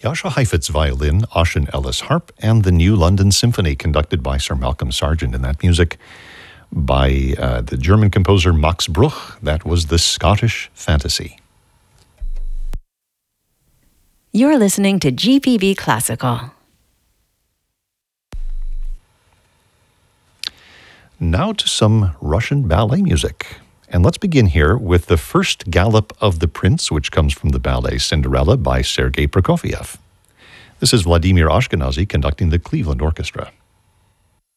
Jascha Heifetz violin, Ossian Ellis harp, and the New London Symphony conducted by Sir Malcolm Sargent. And that music by the German composer Max Bruch. That was the Scottish Fantasy. You're listening to GPB Classical. Now to some Russian ballet music. And let's begin here with the first Gallop of the Prince, which comes from the ballet Cinderella by Sergei Prokofiev. This is Vladimir Ashkenazy conducting the Cleveland Orchestra.